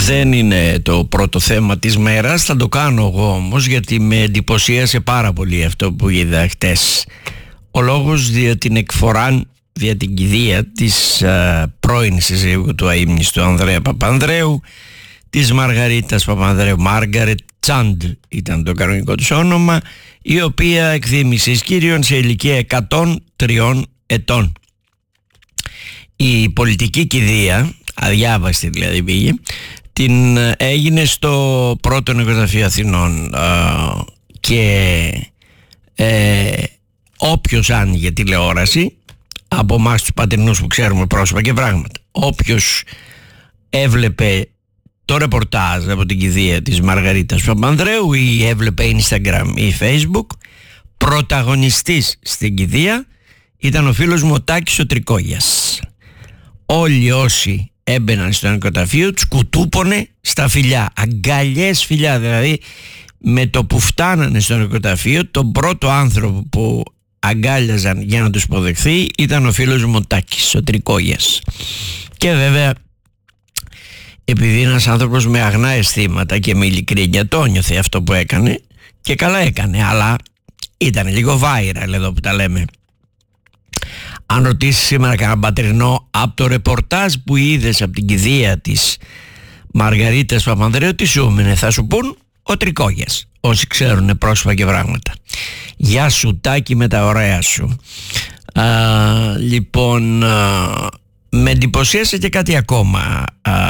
Δεν είναι το πρώτο θέμα της μέρας, θα το κάνω εγώ όμως, γιατί με εντυπωσίασε πάρα πολύ αυτό που είδα χτες. Ο λόγος για την εκφορά, για την κηδεία της πρώην συζύγου του αείμνηστου Ανδρέα Παπανδρέου, της Μαργαρίτας Παπανδρέου, Μάργαρετ Τσάντ ήταν το κανονικό της όνομα, η οποία εκδήμησε εις Κύριον σε ηλικία 103 ετών. Η πολιτική κηδεία, αδιάβαστη δηλαδή πήγε, την έγινε στο πρώτο νεκροταφείο Αθηνών και όποιος άνοιγε τηλεόραση, από εμάς τους πατρινούς που ξέρουμε πρόσωπα και πράγματα, όποιος έβλεπε το ρεπορτάζ από την κηδεία της Μαργαρίτας Παπανδρέου ή έβλεπε Instagram ή Facebook, πρωταγωνιστής στην κηδεία ήταν ο φίλος μου ο Τάκης ο Τρικόγιας. Όλοι όσοι έμπαιναν στο νεκροταφείο τους κουτούπωνε στα φιλιά, αγκαλιές φιλιά, δηλαδή με το που φτάνανε στο νεκροταφείο τον πρώτο άνθρωπο που αγκάλιαζαν για να τους υποδεχθεί ήταν ο φίλος μου ο Τάκης ο Τρικόγιας. Και βέβαια, επειδή ένας άνθρωπος με αγνά αισθήματα και με ειλικρίνεια το νιώθε αυτό που έκανε, και καλά έκανε, αλλά ήταν λίγο viral εδώ που τα λέμε. Αν ρωτήσεις σήμερα κανένα πατρινό από το ρεπορτάζ που είδες από την κηδεία της Μαργαρίτας Παπανδρέου, τι σου έμεινε? Θα σου πούν ο Τρικόγιας, όσοι ξέρουν πρόσωπα και πράγματα. Γεια σου Τάκη με τα ωραία σου. Λοιπόν, με εντυπωσίασε και κάτι ακόμα.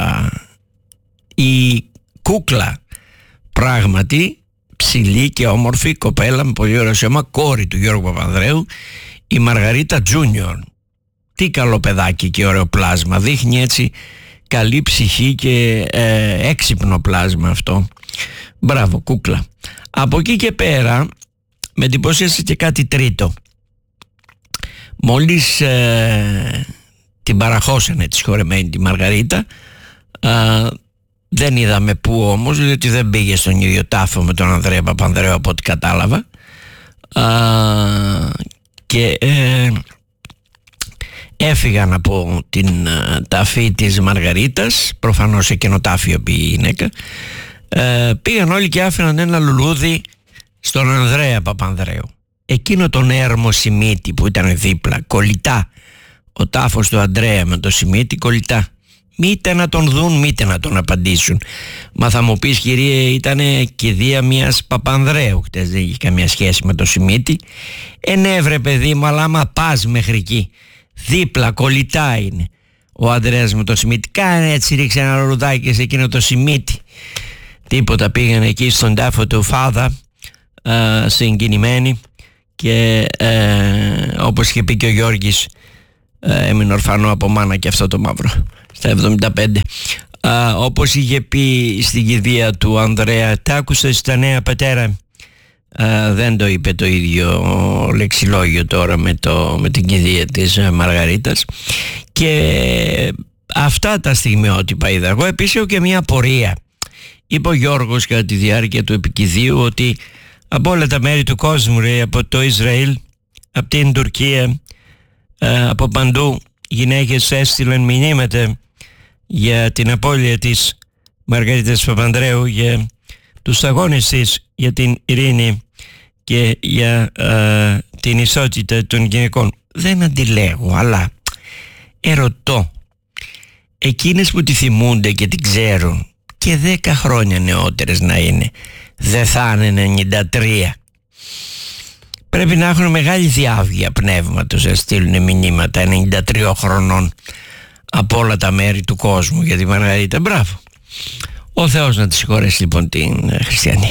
Η κούκλα, πράγματι ψηλή και όμορφη κοπέλα με πολύ ωραίο σώμα, κόρη του Γιώργου Παπανδρέου, η Μαργαρίτα Τζούνιορ. Τι καλό παιδάκι και ωραίο πλάσμα, δείχνει έτσι καλή ψυχή και έξυπνο πλάσμα αυτό. Μπράβο κούκλα. Από εκεί και πέρα με εντυπωσίασε και κάτι τρίτο. Μόλις την παραχώσανε τη συγχωρεμένη τη Μαργαρίτα, δεν είδαμε πού όμως, διότι δεν πήγε στον ίδιο τάφο με τον Ανδρέα Παπανδρέου από ό,τι κατάλαβα, και έφυγαν από την ταφή της Μαργαρίτας, προφανώς σε καινοτάφιο πήγε η γυναίκα, πήγαν όλοι και άφηναν ένα λουλούδι στον Ανδρέα Παπανδρέου, εκείνο τον έρμο Σιμίτη που ήταν δίπλα, κολλητά, ο τάφος του Ανδρέα με το Σιμίτη κολλητά. Μήτε να τον δουν, μήτε να τον απαντήσουν. Μα θα μου πεις, κυρία, ήτανε κηδεία μιας Παπανδρέου χτες, δεν είχε καμία σχέση με το Σιμίτη. Ναι βρε παιδί μου, αλλά άμα πας μέχρι εκεί, δίπλα κολλητά είναι ο Ανδρέας με το Σιμίτη, κάνε έτσι, ρίξε ένα λουλουδάκι σε εκείνο το Σιμίτη. Τίποτα, πήγανε εκεί στον τάφο του Φάδα, συγκινημένοι, και όπως είχε πει και ο Γιώργης, έμεινε ορφανό από μάνα και αυτό το μαύρο στα 75. Όπως είχε πει στην κηδεία του Ανδρέα, «Τα άκουσες τα νέα πατέρα?» Δεν το είπε το ίδιο λεξιλόγιο τώρα με την κηδεία της Μαργαρίτας. Και αυτά τα στιγμιότυπα είδα εγώ. Επίσης έχω και μια απορία. Είπε ο Γιώργος κατά τη διάρκεια του επικηδείου ότι από όλα τα μέρη του κόσμου, από το Ισραήλ, από την Τουρκία, από παντού, γυναίκες έστειλαν μηνύματα για την απώλεια της Μαργαρίτας Παπανδρέου, για τους αγώνες της για την ειρήνη και για την ισότητα των γυναικών. Δεν αντιλέγω, αλλά ερωτώ, εκείνες που τη θυμούνται και την ξέρουν και 10 χρόνια νεότερες να είναι, δεν θα είναι 93? Πρέπει να έχουν μεγάλη διάβγεια πνεύματος να στείλουν μηνύματα 93 χρονών από όλα τα μέρη του κόσμου για τη Μαργαρίτα. Μπράβο. Ο Θεός να τη συγχωρέσει λοιπόν την χριστιανή.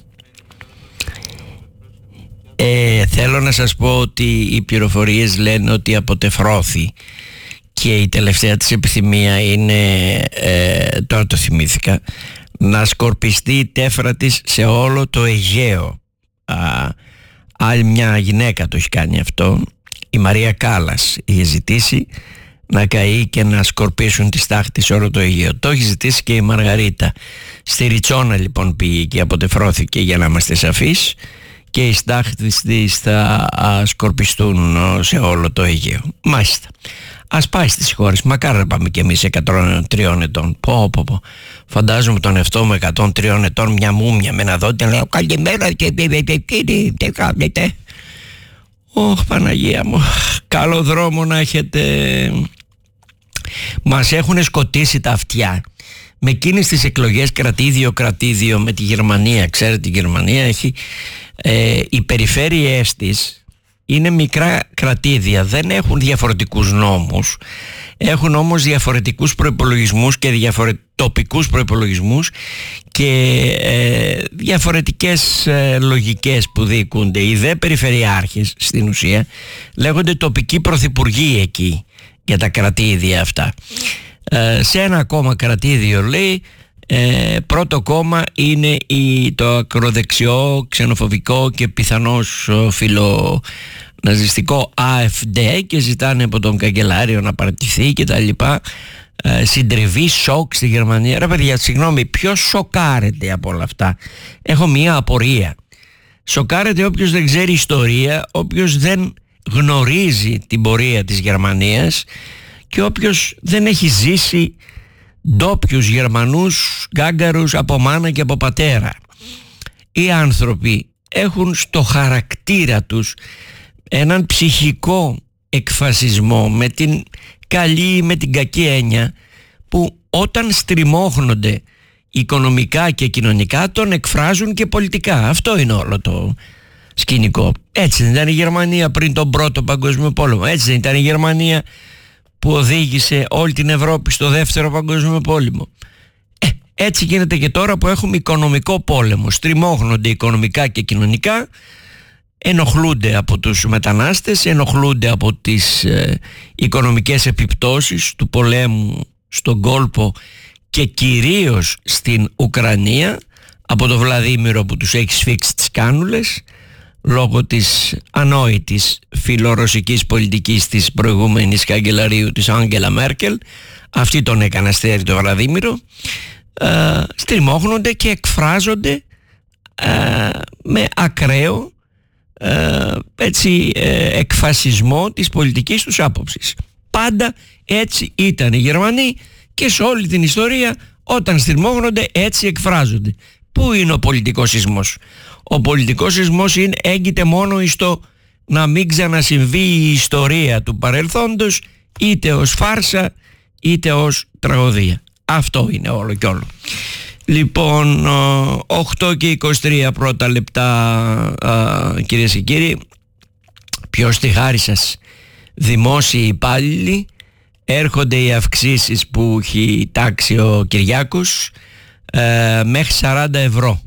Θέλω να σας πω ότι οι πληροφορίες λένε ότι αποτεφρώθη και η τελευταία της επιθυμία είναι, τώρα το θυμήθηκα, να σκορπιστεί η τέφρα της σε όλο το Αιγαίο. Άλλη μια γυναίκα το έχει κάνει αυτό, η Μαρία Κάλλας είχε ζητήσει να καεί και να σκορπίσουν τη στάχτη σε όλο το Αιγαίο. Το έχει ζητήσει και η Μαργαρίτα. Στη Ριτσόνα λοιπόν πήγε και αποτεφρώθηκε, για να είμαστε σαφείς, και οι στάχτες της θα σκορπιστούν σε όλο το Αιγαίο. Μάλιστα. Ας πάει στις χώρες. Μακάρι να πάμε κι εμείς 103 ετών. Πω. Φαντάζομαι τον εαυτό μου 103 ετών, μια μούμια με ένα δόντι, λέω καλημέρα και τι κάνετε. Ωχ, Παναγία μου, καλό δρόμο να έχετε. Μας έχουν σκοτήσει τα αυτιά. Με εκείνες τις εκλογές κρατήδιο με τη Γερμανία. Ξέρετε, η Γερμανία έχει οι περιφέρειές της είναι μικρά κρατήδια, δεν έχουν διαφορετικούς νόμους, έχουν όμως διαφορετικούς προϋπολογισμούς και τοπικούς προϋπολογισμούς και διαφορετικές λογικές που διοικούνται. Οι δε περιφερειάρχες στην ουσία λέγονται τοπικοί πρωθυπουργοί εκεί για τα κρατήδια αυτά. Σε ένα ακόμα κρατήδιο, λέει, πρώτο κόμμα είναι το ακροδεξιό, ξενοφοβικό και πιθανώς φιλοναζιστικό AfD και ζητάνε από τον καγκελάριο να παραιτηθεί και τα λοιπά. Συντριβή, σοκ στη Γερμανία. Ρε παιδιά, συγγνώμη, ποιος σοκάρεται από όλα αυτά? Έχω μία απορία. Σοκάρεται όποιος δεν ξέρει ιστορία, όποιος δεν γνωρίζει την πορεία της Γερμανίας και όποιος δεν έχει ζήσει ντόπιους Γερμανούς γκάγκαρους από μάνα και από πατέρα. Οι άνθρωποι έχουν στο χαρακτήρα τους έναν ψυχικό εκφασισμό, με την καλή ή με την κακή έννοια, που όταν στριμώχνονται οικονομικά και κοινωνικά τον εκφράζουν και πολιτικά. Αυτό είναι όλο το σκηνικό. Έτσι δεν ήταν η Γερμανία πριν τον Πρώτο Παγκόσμιο Πόλεμο? Έτσι δεν ήταν η Γερμανία που οδήγησε όλη την Ευρώπη στο Δεύτερο Παγκόσμιο Πόλεμο? Έτσι γίνεται και τώρα που έχουμε οικονομικό πόλεμο. Στριμώχνονται οικονομικά και κοινωνικά, ενοχλούνται από τους μετανάστες, ενοχλούνται από τις οικονομικές επιπτώσεις του πολέμου στον κόλπο και κυρίως στην Ουκρανία, από το Βλαδίμηρο που τους έχει σφίξει τις κάνουλες λόγω της ανόητης φιλορωσικής πολιτικής της προηγούμενης καγκελαρίου της Άγγελα Μέρκελ. Αυτή τον έκανε αστέρι το Βλαδίμηρο. Στριμώχνονται και εκφράζονται με ακραίο εκφασισμό της πολιτικής τους άποψης. Πάντα έτσι ήταν οι Γερμανοί και σε όλη την ιστορία όταν στριμώχνονται έτσι εκφράζονται. Πού είναι ο πολιτικός σεισμός? Ο πολιτικός σεισμός έγκυται μόνο στο να μην ξανασυμβεί η ιστορία του παρελθόντος, είτε ως φάρσα είτε ως τραγωδία. Αυτό είναι όλο κι όλο. Λοιπόν, 8 και 23 πρώτα λεπτά, κυρίες και κύριοι. Ποιος στη χάρη σας? Δημόσιοι υπάλληλοι, έρχονται οι αυξήσεις που έχει τάξει ο Κυριάκος, μέχρι 40 ευρώ.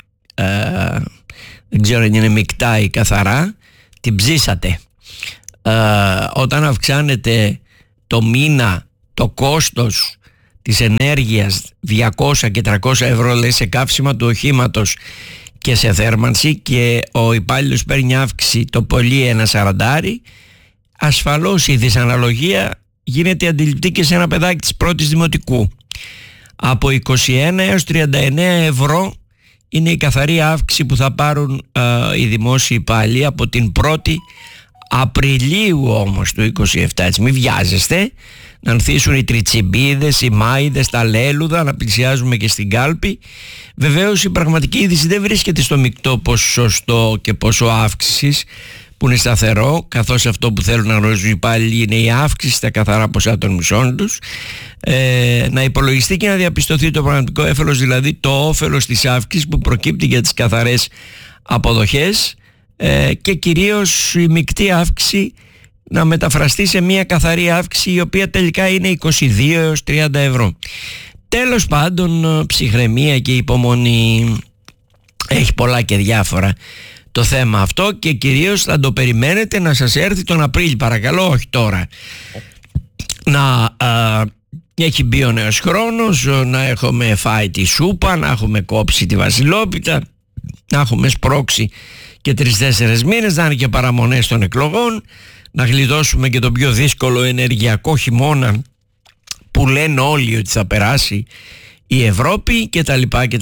Δεν ξέρω αν είναι μεικτά ή καθαρά. Την ψήσατε. Όταν αυξάνεται το μήνα το κόστος της ενέργειας 200 και 300 ευρώ, λέει, σε καύσιμα του οχήματος και σε θέρμανση, και ο υπάλληλος παίρνει αύξηση το πολύ 1,40, ασφαλώς η δυσαναλογία γίνεται αντιληπτή και σε ένα παιδάκι της πρώτης δημοτικού. Από 21 έως 39 ευρώ είναι η καθαρή αύξηση που θα πάρουν οι δημόσιοι υπάλληλοι από την 1η Απριλίου όμως του 27. Έτσι, μην βιάζεστε να ανθίσουν οι τριτσιμπίδες, οι μάιδες, τα λέλουδα, να πλησιάζουμε και στην κάλπη. Βεβαίως η πραγματική είδηση δεν βρίσκεται στο μεικτό ποσοστό και ποσό αύξησης που είναι σταθερό, καθώς αυτό που θέλουν να γνωρίζουν οι υπάλληλοι είναι η αύξηση στα καθαρά ποσά των μισών τους. Να υπολογιστεί και να διαπιστωθεί το πραγματικό όφελος, δηλαδή το όφελος της αύξησης που προκύπτει για τις καθαρές αποδοχές, και κυρίως η μεικτή αύξηση να μεταφραστεί σε μια καθαρή αύξηση η οποία τελικά είναι 22 έως 30 ευρώ. Τέλος πάντων, ψυχραιμία και υπομονή. Έχει πολλά και διάφορα το θέμα αυτό και κυρίως θα το περιμένετε να σας έρθει τον Απρίλιο, παρακαλώ, όχι τώρα. Να έχει μπει ο νέος χρόνος, να έχουμε φάει τη σούπα, να έχουμε κόψει τη βασιλόπιτα, να έχουμε σπρώξει και 3-4 μήνες, να είναι και παραμονές των εκλογών, να γλιτώσουμε και τον πιο δύσκολο ενεργειακό χειμώνα που λένε όλοι ότι θα περάσει η Ευρώπη κτλ.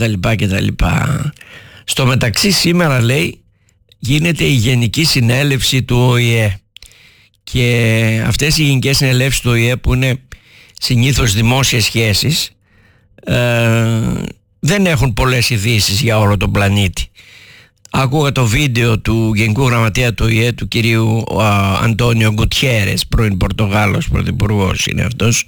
Στο μεταξύ σήμερα, λέει, γίνεται η Γενική Συνέλευση του ΟΗΕ Και αυτές οι γενικές συνελεύσεις του ΟΗΕ, που είναι συνήθως δημόσιες σχέσεις, δεν έχουν πολλές ειδήσεις για όλο τον πλανήτη. Άκουγα το βίντεο του Γενικού Γραμματέα του ΟΗΕ, του κυρίου Αντώνιο Γκουτιέρες, πρώην Πορτογάλος πρωθυπουργός είναι αυτός,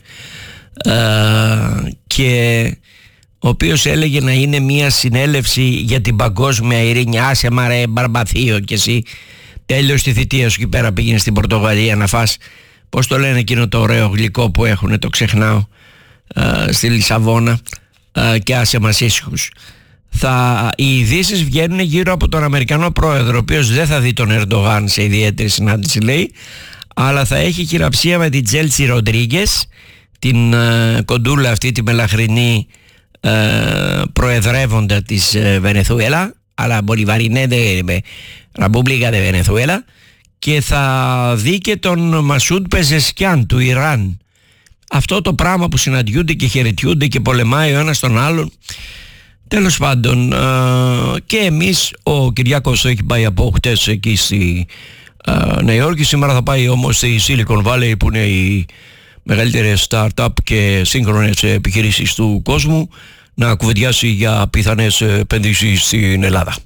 και ο οποίος έλεγε να είναι μια συνέλευση για την παγκόσμια ειρήνη. Άσε μαρέ Μπαρμπαθείο, και εσύ τέλειος τη θητεία σου εκεί πέρα, πήγαινε στην Πορτογαλία να φας, πώς το λένε εκείνο το ωραίο γλυκό που έχουνε, το ξεχνάω, στη Λισαβόνα, και άσε μας ήσυχους. Οι ειδήσεις βγαίνουν γύρω από τον Αμερικανό πρόεδρο, ο οποίος δεν θα δει τον Ερντογάν σε ιδιαίτερη συνάντηση, λέει, αλλά θα έχει χειραψία με την Τζέλτσι Ροντρίγκες, την κοντούλα αυτή, τη μελαχρινή προεδρεύοντα της Βενεζουέλα, αλλά Μπολιβαρινέ Ραπούμπλικα de Βενεζουέλα, και θα δει και τον Μασούντ Πεζεσκιάν του Ιράν. Αυτό το πράγμα που συναντιούνται και χαιρετιούνται και πολεμάει ο ένας τον άλλον. Τέλος πάντων, και εμείς, ο Κυριάκος το έχει πάει από χτες εκεί στη Νέα Υόρκη, σήμερα θα πάει όμως στη Silicon Valley, που είναι οι μεγαλύτερες start-up και σύγχρονες επιχειρήσεις του κόσμου, να κουβεντιάσει για πιθανές επενδύσεις στην Ελλάδα.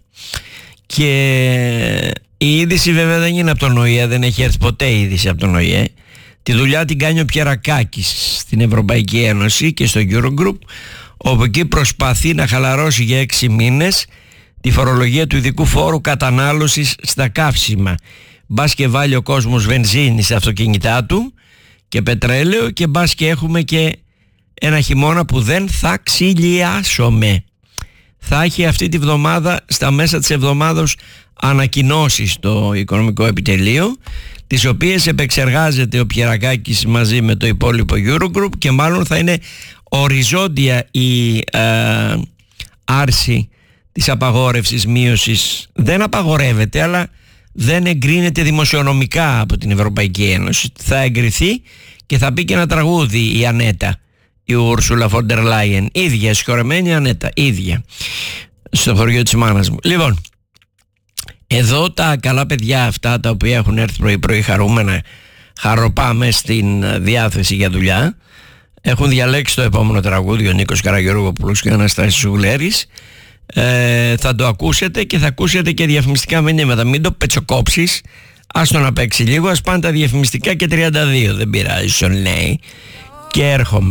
Και η είδηση βέβαια δεν είναι από τον ΟΗΕ, δεν έχει έρθει ποτέ είδηση από τον ΟΗΕ. Τη δουλειά την κάνει ο Πιερακάκης στην Ευρωπαϊκή Ένωση και στο Eurogroup, όπου εκεί προσπαθεί να χαλαρώσει για 6 μήνες τη φορολογία του ειδικού φόρου κατανάλωσης στα καύσιμα. Μπας και βάλει ο κόσμος βενζίνη στα αυτοκίνητά του και πετρέλαιο, και μπας και έχουμε και ένα χειμώνα που δεν θα ξυλιάσουμε. Θα έχει αυτή τη βδομάδα, στα μέσα της εβδομάδος, ανακοινώσεις στο Οικονομικό Επιτελείο, τις οποίες επεξεργάζεται ο Πιερακάκης μαζί με το υπόλοιπο Eurogroup, και μάλλον θα είναι οριζόντια η άρση της απαγόρευσης μείωσης. Δεν απαγορεύεται, αλλά δεν εγκρίνεται δημοσιονομικά από την Ευρωπαϊκή Ένωση. Θα εγκριθεί και θα πει και ένα τραγούδι η Ανέτα, η Ούρσουλα Φόντερ Λάιεν, ίδια συγχωρεμένη Ανέτα, ίδια, στο χωριό της μάνας μου. Λοιπόν, εδώ τα καλά παιδιά αυτά, τα οποία έχουν έρθει πρωί-πρωί χαρούμενα, χαροπάμε στην διάθεση για δουλειά, έχουν διαλέξει το επόμενο τραγούδι ο Νίκος Καραγεωργόπουλος και ο Αναστάσης Ζουγλέρης. Θα το ακούσετε και θα ακούσετε και διαφημιστικά μηνύματα. Μην το πετσοκόψεις, ας το να παίξει λίγο, ας πάνε τα διαφημιστικά και 32, δεν πειράζει, σου λέει, και έρχομαι.